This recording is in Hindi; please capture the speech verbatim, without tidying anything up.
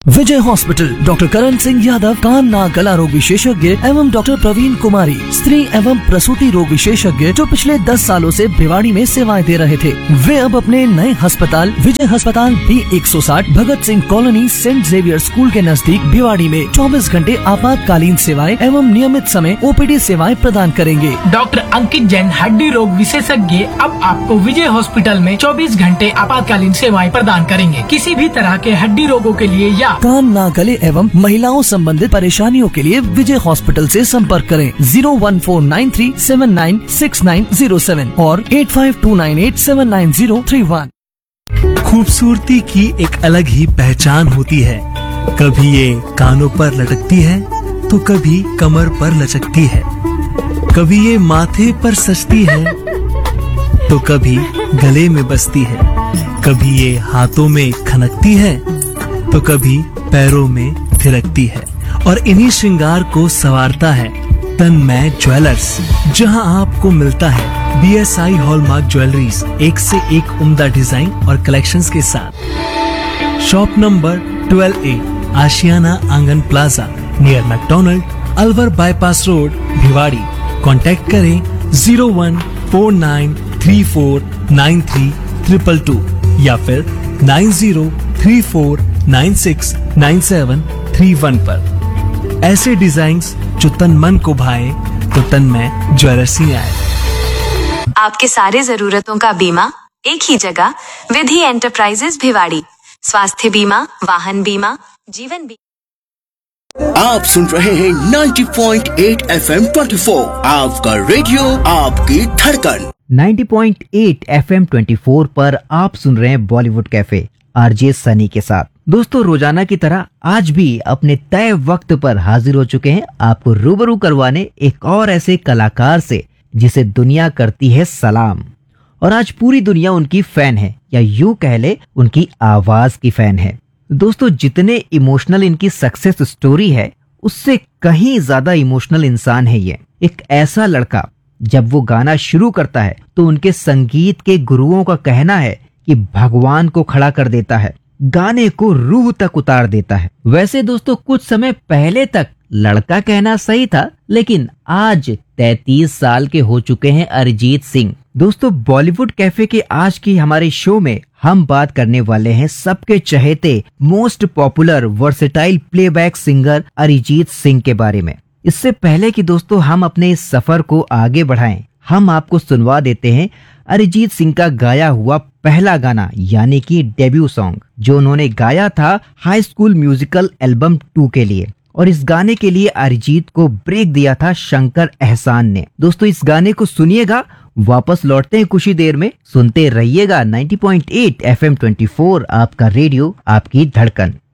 विजय हॉस्पिटल, डॉक्टर करण सिंह यादव, कान नाक गला रोग विशेषज्ञ एवं डॉक्टर प्रवीण कुमारी, स्त्री एवं प्रसूति रोग विशेषज्ञ, जो पिछले दस सालों से भिवाड़ी में सेवाएं दे रहे थे, वे अब अपने नए अस्पताल विजय अस्पताल बी एक सौ साठ Bhagat Singh colony Saint Xavier school के नजदीक भिवाड़ी में चौबीस घंटे आपातकालीन सेवाएं एवं नियमित समय ओपीडी सेवाएं प्रदान करेंगे। डॉक्टर अंकित जैन, हड्डी रोग विशेषज्ञ, अब आपको विजय हॉस्पिटल में चौबीस घंटे आपातकालीन सेवाएं प्रदान करेंगे। किसी भी तरह के हड्डी रोगों के लिए या कान नाक गले एवं महिलाओं संबंधित परेशानियों के लिए विजय हॉस्पिटल से संपर्क करें zero one four nine three seven nine six nine zero seven और eight five to nine eight seven nine zero three one. खूबसूरती की एक अलग ही पहचान होती है। कभी ये कानों पर लटकती है तो कभी कमर पर लचकती है, कभी ये माथे पर सजती है तो कभी गले में बसती है, कभी ये हाथों में खनकती है तो कभी पैरों में थिरकती है। और इन्हीं श्रृंगार को संवारता है तन्मय ज्वेलर्स, जहां आपको मिलता है B S I hallmark jewelleries, एक से एक उम्दा डिजाइन और कलेक्शंस के साथ। शॉप नंबर ट्वेल्व ए, आशियाना आंगन plaza, near McDonald, Alwar bypass road, Bhiwadi. Contact करें zero one four nine three four nine three triple two या फिर nine zero three four nine six nine seven three one पर। ऐसे डिजाइन्स जो तन मन को भाए तो तन्मय ज्वेलर्स ही आए। आपके सारे जरूरतों का बीमा एक ही जगह, विधि एंटरप्राइजेज भिवाड़ी। स्वास्थ्य बीमा, वाहन बीमा, जीवन बीमा। आप सुन रहे हैं ninety point eight F M twenty four, आपका रेडियो, आपकी धड़कन। Ninety point eight F M twenty four पर आप सुन रहे हैं बॉलीवुड कैफे आरजे सनी के साथ। दोस्तों, रोजाना की तरह आज भी अपने तय वक्त पर हाजिर हो चुके हैं आपको रूबरू करवाने एक और ऐसे कलाकार से जिसे दुनिया करती है सलाम, और आज पूरी दुनिया उनकी फैन है, या यूं कह ले उनकी आवाज की फैन है। दोस्तों, जितने इमोशनल इनकी सक्सेस स्टोरी है, उससे कहीं ज्यादा इमोशनल इंसान है ये। एक ऐसा लड़का जब वो गाना शुरू करता है तो उनके संगीत के गुरुओं का कहना है कि भगवान को खड़ा कर देता है, गाने को रूह तक उतार देता है। वैसे दोस्तों, कुछ समय पहले तक लड़का कहना सही था, लेकिन आज तैंतीस साल के हो चुके हैं अरिजीत सिंह। दोस्तों, बॉलीवुड कैफे के आज की हमारे शो में हम बात करने वाले हैं सबके चहेते most popular versatile playback singer Arijit Singh के बारे में। इससे पहले कि दोस्तों हम अपने इस सफर को आगे बढ़ाएं, हम आपको सुनवा देते हैं अरिजीत सिंह का गाया हुआ पहला गाना, यानी कि डेब्यू सॉन्ग, जो उन्होंने गाया था high school musical album to के लिए। और इस गाने के लिए अरिजीत को ब्रेक दिया था शंकर एहसान ने। दोस्तों, इस गाने को सुनिएगा, वापस लौटते हैं कुछ ही देर में। सुनते रहिएगा ninety point eight F M twenty four, आपका रेडियो, आपकी धड़कन।